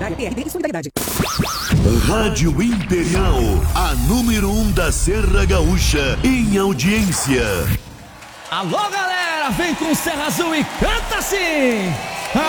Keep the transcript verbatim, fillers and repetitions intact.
Apoio P R D e Solidariedade. Rádio Imperial, a número um da Serra Gaúcha, em audiência. Alô, galera, vem com Serra Azul e canta assim!